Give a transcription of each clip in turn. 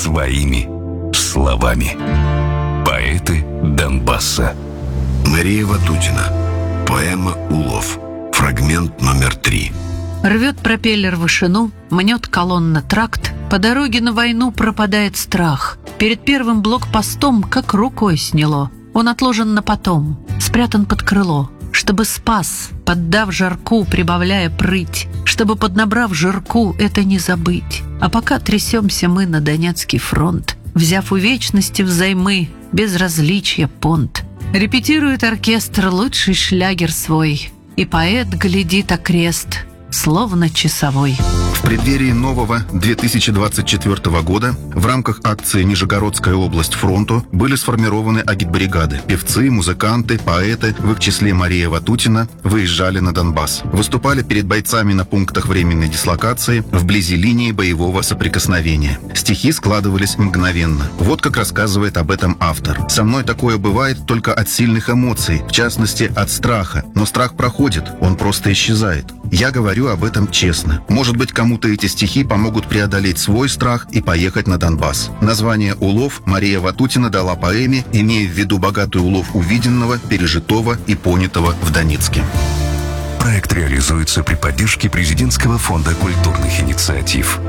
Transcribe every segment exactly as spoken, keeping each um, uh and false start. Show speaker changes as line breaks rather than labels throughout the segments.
своими словами. Поэты Донбасса.
Мария Ватутина. Поэма «Улов». Фрагмент номер три.
Рвет пропеллер вышину, мнет колонна тракт. По дороге на войну пропадает страх. Перед первым блокпостом как рукой сняло. Он отложен на потом, спрятан под крыло. Чтобы спас, поддав жарку, прибавляя прыть. Чтобы, поднабрав жирку, это не забыть. А пока трясемся мы на Донецкий фронт, взяв у вечности взаймы безразличия понт. Репетирует оркестр лучший шлягер свой, и поэт глядит окрест, словно часовой.
В преддверии нового две тысячи двадцать четвёртого года в рамках акции «Нижегородская область фронту» были сформированы агитбригады. Певцы, музыканты, поэты, в их числе Мария Ватутина, выезжали на Донбасс. Выступали перед бойцами на пунктах временной дислокации вблизи линии боевого соприкосновения. Стихи складывались мгновенно. Вот как рассказывает об этом автор. «Со мной такое бывает только от сильных эмоций, в частности, от страха. Но страх проходит, он просто исчезает. Я говорю об этом честно. Может быть, кому-то эти стихи помогут преодолеть свой страх и поехать на Донбасс». Название «Улов» Мария Ватутина дала поэме, имея в виду богатый улов увиденного, пережитого и понятого в Донецке.
Проект реализуется при поддержке Президентского фонда культурных инициатив.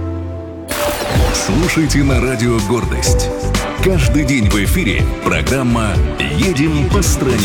Слушайте на радио «Гордость». Каждый день в эфире программа «Едем по стране».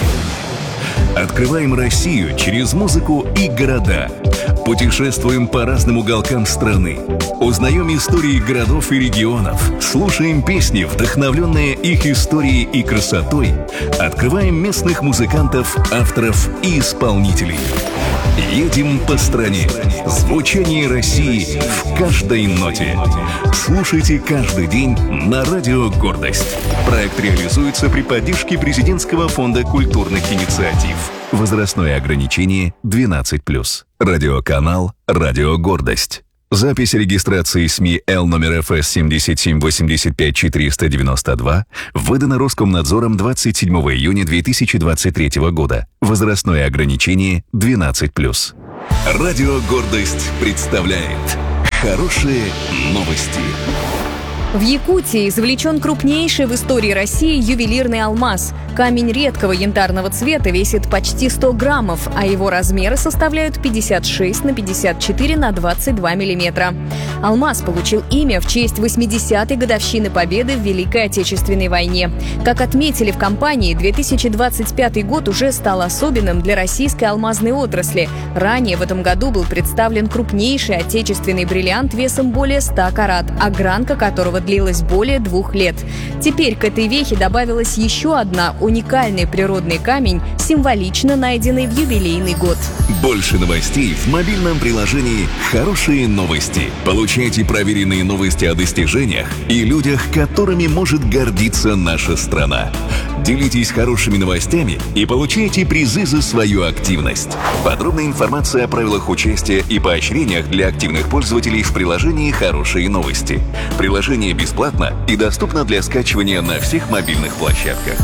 Открываем Россию через музыку и города. Путешествуем по разным уголкам страны. Узнаем истории городов и регионов. Слушаем песни, вдохновленные их историей и красотой. Открываем местных музыкантов, авторов и исполнителей. Едем по стране. Звучание России в каждой ноте. Слушайте каждый день на радио «Гордость». Проект реализуется при поддержке Президентского фонда культурных инициатив. Возрастное ограничение двенадцать плюс. Радиоканал «Радио Гордость». Запись регистрации СМИ Л номер эф эс семь семь восемь пять четыре девять два выдана Роскомнадзором двадцать седьмого июня две тысячи двадцать третьего года. Возрастное ограничение двенадцать плюс. Радио «Гордость» представляет хорошие новости.
В Якутии извлечен крупнейший в истории России ювелирный алмаз. Камень редкого янтарного цвета весит почти сто граммов, а его размеры составляют пятьдесят шесть на пятьдесят четыре на двадцать два миллиметра. Алмаз получил имя в честь восьмидесятой годовщины Победы в Великой Отечественной войне. Как отметили в компании, две тысячи двадцать пятый год уже стал особенным для российской алмазной отрасли. Ранее в этом году был представлен крупнейший отечественный бриллиант весом более ста карат, огранка которого длилась более двух лет. Теперь к этой вехе добавилась еще одна — уникальный природный камень, символично найденный в юбилейный год.
Больше новостей в мобильном приложении «Хорошие новости». Получайте проверенные новости о достижениях и людях, которыми может гордиться наша страна. Делитесь хорошими новостями и получайте призы за свою активность. Подробная информация о правилах участия и поощрениях для активных пользователей в приложении «Хорошие новости». Приложение бесплатно и доступно для скачивания на всех мобильных площадках.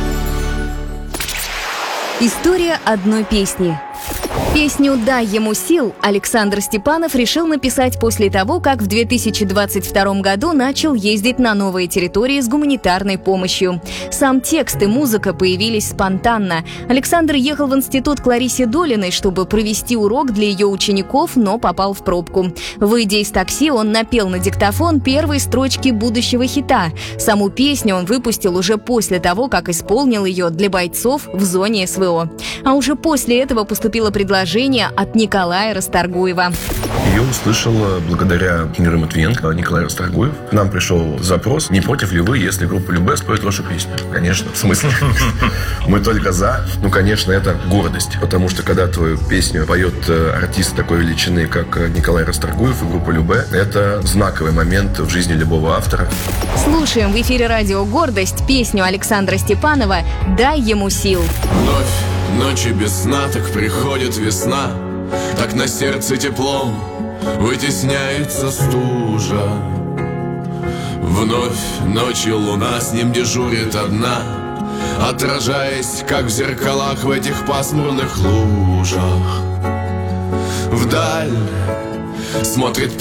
История одной песни. Песню «Дай ему сил» Александр Степанов решил написать после того, как в две тысячи двадцать втором году начал ездить на новые территории с гуманитарной помощью. Сам текст и музыка появились спонтанно. Александр ехал в институт к Ларисе Долиной, чтобы провести урок для ее учеников, но попал в пробку. Выйдя из такси, он напел на диктофон первые строчки будущего хита. Саму песню он выпустил уже после того, как исполнил ее для бойцов в зоне эс вэ о. А уже после этого поступило предложение от Николая Расторгуева.
Ее услышала благодаря Кириллу Матвиенко Николай Расторгуев. К нам пришел запрос: не против ли вы, если группа Любэ споет вашу песню? Конечно, в смысле? Мы только за. Ну, конечно, это гордость. Потому что когда твою песню поет артист такой величины, как Николай Расторгуев и группа Любэ, это знаковый момент в жизни любого автора.
Слушаем в эфире радио «Гордость» песню Александра Степанова «Дай ему сил».
Вновь ночи без сна, так приходит весна, так на сердце теплом вытесняется стужа. Вновь ночью луна с ним дежурит одна, отражаясь, как в зеркалах в этих пасмурных лужах. Вдаль смотрит